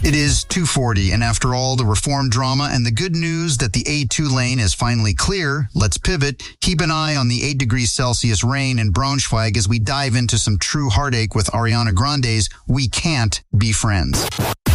It is 2:40, and after all the reform drama and the good news that the A2 lane is finally clear, let's pivot. Keep an eye on the 8 degrees Celsius rain in Braunschweig as we dive into some true heartache with Ariana Grande's We Can't Be Friends.